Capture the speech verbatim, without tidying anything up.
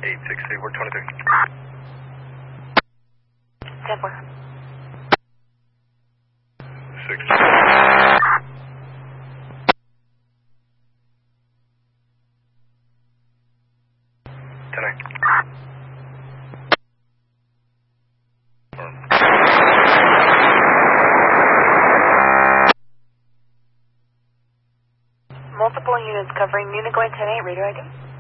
eight six three, we're twenty-three. ten four. six. ten nine. Multiple units covering Munich line ten eight, radio I D.